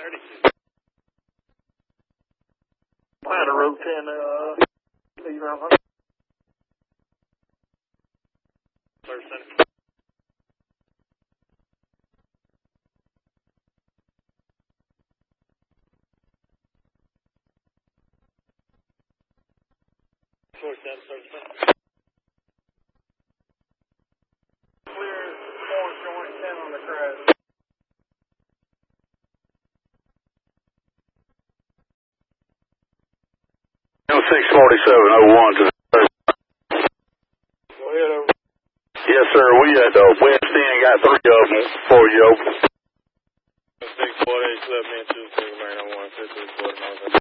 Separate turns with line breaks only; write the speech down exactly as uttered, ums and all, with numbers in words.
Ladder road ten, uh, leave around one hundred. Center. Four ten, service center. Clear, four joint, ten on the crash.
six forty-seven oh one to the third.
Go ahead, over.
Yes, sir. We at uh, West End got three of them for you.
six forty-eight, eleven inches, man, I want to say